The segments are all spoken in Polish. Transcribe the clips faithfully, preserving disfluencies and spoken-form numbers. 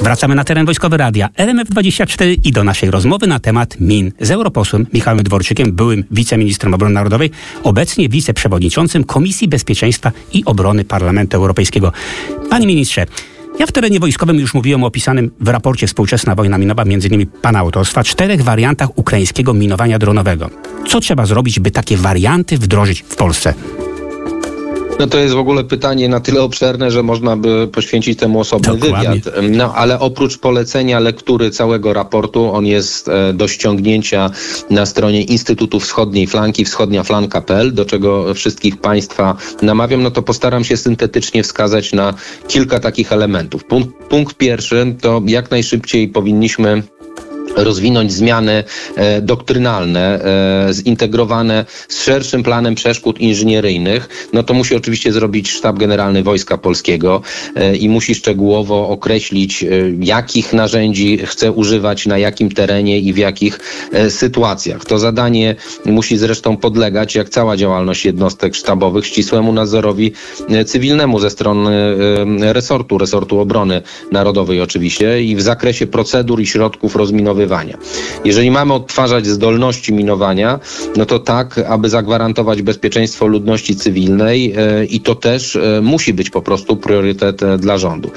Wracamy na teren Wojskowy Radia R M F dwadzieścia cztery i do naszej rozmowy na temat min z europosłem Michałem Dworczykiem, byłym wiceministrem obrony narodowej, obecnie wiceprzewodniczącym Komisji Bezpieczeństwa i Obrony Parlamentu Europejskiego. Panie ministrze, ja w terenie wojskowym już mówiłem o opisanym w raporcie Współczesna wojna minowa, między innymi pana autorstwa, czterech wariantach ukraińskiego minowania dronowego. Co trzeba zrobić, by takie warianty wdrożyć w Polsce? No to jest w ogóle pytanie na tyle obszerne, że można by poświęcić temu osobny Dokładnie. wywiad. No ale oprócz polecenia lektury całego raportu, on jest e, do ściągnięcia na stronie Instytutu Wschodniej Flanki, wschodnia flanka kropka p l, do czego wszystkich Państwa namawiam, no to postaram się syntetycznie wskazać na kilka takich elementów. Punkt, punkt pierwszy to jak najszybciej powinniśmy rozwinąć zmiany e, doktrynalne, e, zintegrowane z szerszym planem przeszkód inżynieryjnych, no to musi oczywiście zrobić Sztab Generalny Wojska Polskiego e, i musi szczegółowo określić, e, jakich narzędzi chce używać, na jakim terenie i w jakich e, sytuacjach. To zadanie musi zresztą podlegać, jak cała działalność jednostek sztabowych, ścisłemu nadzorowi e, cywilnemu ze strony e, resortu, resortu obrony narodowej oczywiście i w zakresie procedur i środków rozminowywania. Jeżeli mamy odtwarzać zdolności minowania, no to tak, aby zagwarantować bezpieczeństwo ludności cywilnej e, i to też e, musi być po prostu priorytet e, dla rządu.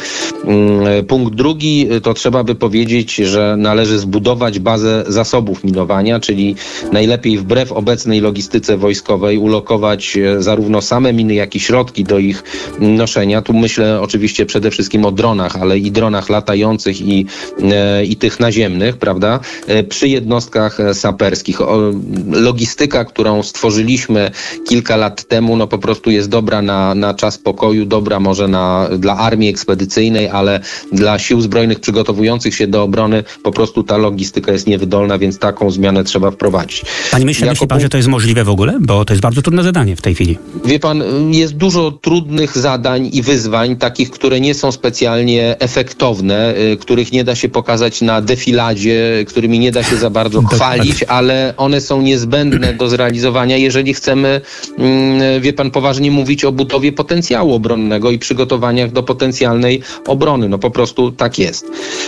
E, punkt drugi to trzeba by powiedzieć, że należy zbudować bazę zasobów minowania, czyli najlepiej wbrew obecnej logistyce wojskowej ulokować e, zarówno same miny, jak i środki do ich noszenia. Tu myślę oczywiście przede wszystkim o dronach, ale i dronach latających i, e, i tych naziemnych, prawda? Przy jednostkach saperskich. Logistyka, którą stworzyliśmy kilka lat temu, no po prostu jest dobra na, na czas pokoju, dobra może na, dla armii ekspedycyjnej, ale dla sił zbrojnych przygotowujących się do obrony po prostu ta logistyka jest niewydolna, więc taką zmianę trzeba wprowadzić. Panie myśli, jako myśli pan, że to jest możliwe w ogóle? Bo to jest bardzo trudne zadanie w tej chwili. Wie pan, jest dużo trudnych zadań i wyzwań, takich, które nie są specjalnie efektowne, których nie da się pokazać na defiladzie, którymi nie da się za bardzo chwalić, ale one są niezbędne do zrealizowania, jeżeli chcemy, wie pan, poważnie mówić o budowie potencjału obronnego i przygotowaniach do potencjalnej obrony. No po prostu tak jest.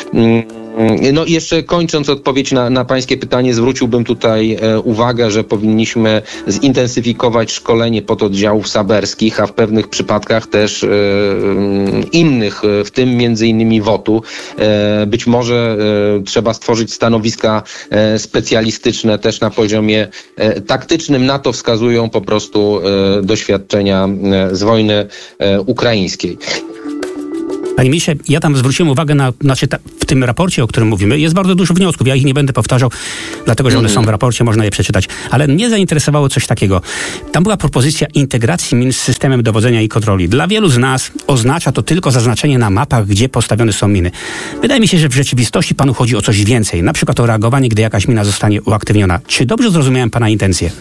No i jeszcze kończąc odpowiedź na, na pańskie pytanie, zwróciłbym tutaj e, uwagę, że powinniśmy zintensyfikować szkolenie pododdziałów saberskich, a w pewnych przypadkach też e, innych, w tym między innymi wotu. E, być może e, trzeba stworzyć stanowiska e, specjalistyczne też na poziomie e, taktycznym. Na to wskazują po prostu e, doświadczenia e, z wojny e, ukraińskiej. Panie ministrze, ja tam zwróciłem uwagę na, znaczy ta, w tym raporcie, o którym mówimy, jest bardzo dużo wniosków. Ja ich nie będę powtarzał, dlatego że one są w raporcie, można je przeczytać. Ale mnie zainteresowało coś takiego. Tam była propozycja integracji min z systemem dowodzenia i kontroli. Dla wielu z nas oznacza to tylko zaznaczenie na mapach, gdzie postawione są miny. Wydaje mi się, że w rzeczywistości panu chodzi o coś więcej. Na przykład o reagowanie, gdy jakaś mina zostanie uaktywniona. Czy dobrze zrozumiałem pana intencje?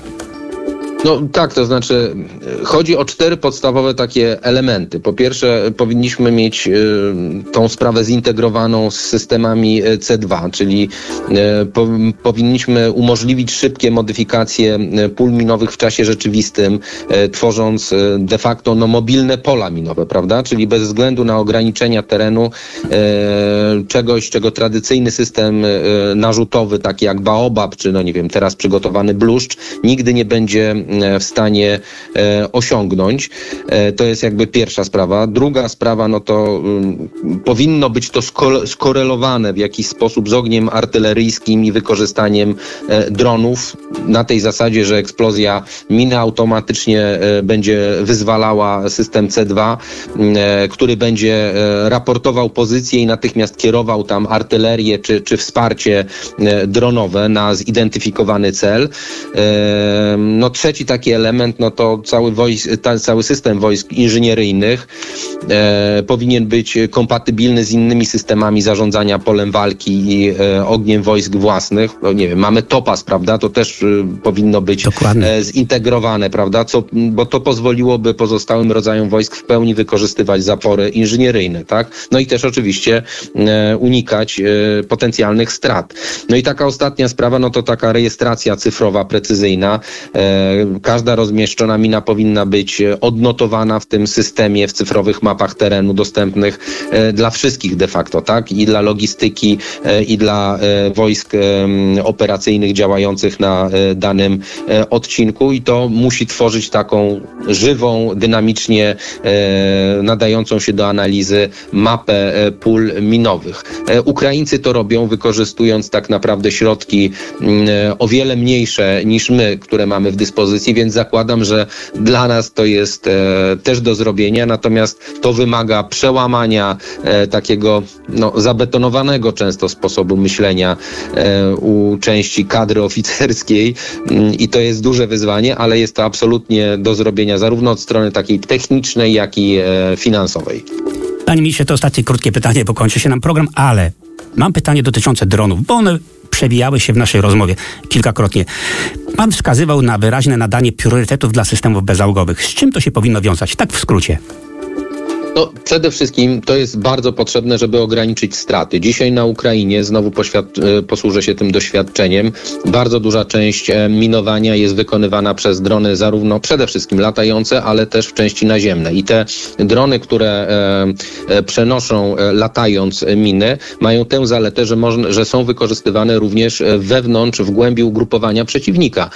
No tak, to znaczy chodzi o cztery podstawowe takie elementy. Po pierwsze powinniśmy mieć y, tą sprawę zintegrowaną z systemami C dwa, czyli y, po, powinniśmy umożliwić szybkie modyfikacje pól minowych w czasie rzeczywistym, y, tworząc y, de facto no, mobilne pola minowe, prawda? Czyli bez względu na ograniczenia terenu y, czegoś, czego tradycyjny system y, narzutowy, taki jak Baobab, czy no nie wiem, teraz przygotowany Bluszcz, nigdy nie będzie w stanie e, osiągnąć. E, to jest jakby pierwsza sprawa. Druga sprawa, no to y, powinno być to sko- skorelowane w jakiś sposób z ogniem artyleryjskim i wykorzystaniem e, dronów na tej zasadzie, że eksplozja miny automatycznie e, będzie wyzwalała system C dwa, e, który będzie e, raportował pozycję i natychmiast kierował tam artylerię czy, czy wsparcie e, dronowe na zidentyfikowany cel. E, no trzeci taki element, no to cały, wojsk, ta, cały system wojsk inżynieryjnych e, powinien być kompatybilny z innymi systemami zarządzania polem walki i e, ogniem wojsk własnych. No, nie wiem, mamy Topaz, prawda? To też e, powinno być e, zintegrowane, prawda? Co, bo to pozwoliłoby pozostałym rodzajom wojsk w pełni wykorzystywać zapory inżynieryjne, tak? No i też oczywiście e, unikać e, potencjalnych strat. No i taka ostatnia sprawa, no to taka rejestracja cyfrowa, precyzyjna, e, każda rozmieszczona mina powinna być odnotowana w tym systemie, w cyfrowych mapach terenu dostępnych dla wszystkich de facto, tak? I dla logistyki, i dla wojsk operacyjnych działających na danym odcinku i to musi tworzyć taką żywą, dynamicznie nadającą się do analizy mapę pól minowych. Ukraińcy to robią, wykorzystując tak naprawdę środki o wiele mniejsze niż my, które mamy w dyspozycji, więc zakładam, że dla nas to jest też do zrobienia, natomiast to wymaga przełamania takiego no, zabetonowanego często sposobu myślenia u części kadry oficerskiej i to jest duże wyzwanie, ale jest to absolutnie do zrobienia zarówno od strony takiej technicznej, jak i finansowej. Panie ministrze, to ostatnie krótkie pytanie, bo kończy się nam program, ale mam pytanie dotyczące dronów, bo one przewijały się w naszej rozmowie kilkakrotnie. Pan wskazywał na wyraźne nadanie priorytetów dla systemów bezzałogowych. Z czym to się powinno wiązać? Tak w skrócie. No, przede wszystkim to jest bardzo potrzebne, żeby ograniczyć straty. Dzisiaj na Ukrainie, znowu poświad- posłużę się tym doświadczeniem, bardzo duża część minowania jest wykonywana przez drony zarówno przede wszystkim latające, ale też w części naziemne. I te drony, które e, e, przenoszą e, latając miny, mają tę zaletę, że, można, że są wykorzystywane również wewnątrz, w głębi ugrupowania przeciwnika.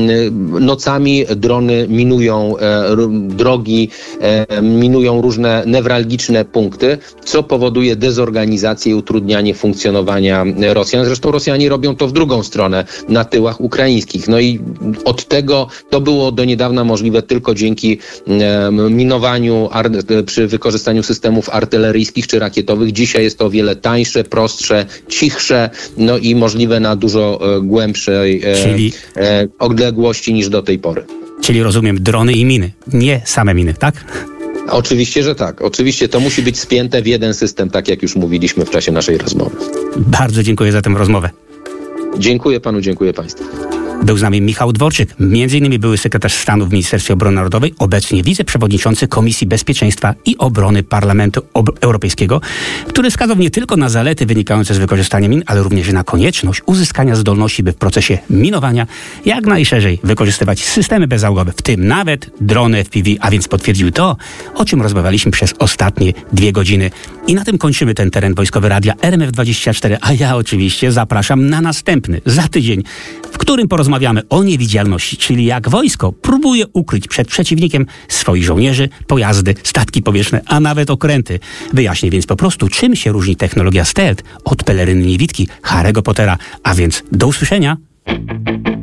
Nocami drony minują e, drogi, e, minują różne newralgiczne punkty, co powoduje dezorganizację i utrudnianie funkcjonowania Rosjan. Zresztą Rosjanie robią to w drugą stronę, na tyłach ukraińskich. No i od tego to było do niedawna możliwe tylko dzięki e, minowaniu ar, przy wykorzystaniu systemów artyleryjskich czy rakietowych. Dzisiaj jest to o wiele tańsze, prostsze, cichsze, no i możliwe na dużo e, głębszej e, Czyli... e, odległości niż do tej pory. Czyli rozumiem drony i miny, nie same miny, tak? Oczywiście, że tak. Oczywiście to musi być spięte w jeden system, tak jak już mówiliśmy w czasie naszej rozmowy. Bardzo dziękuję za tę rozmowę. Dziękuję panu, dziękuję państwu. Był z nami Michał Dworczyk, między innymi były sekretarz stanu w Ministerstwie Obrony Narodowej, obecnie wiceprzewodniczący Komisji Bezpieczeństwa i Obrony Parlamentu Europejskiego, który wskazał nie tylko na zalety wynikające z wykorzystania min, ale również na konieczność uzyskania zdolności, by w procesie minowania jak najszerzej wykorzystywać systemy bezzałogowe, w tym nawet drony F P V, a więc potwierdził to, o czym rozmawialiśmy przez ostatnie dwie godziny. I na tym kończymy ten teren wojskowy radia R M F dwadzieścia cztery, a ja oczywiście zapraszam na następny, za tydzień, w którym porozmawiamy Rozmawiamy o niewidzialności, czyli jak wojsko próbuje ukryć przed przeciwnikiem swoich żołnierzy, pojazdy, statki powietrzne, a nawet okręty. Wyjaśnię więc po prostu, czym się różni technologia stealth od peleryny niewidki Harry'ego Pottera. A więc do usłyszenia.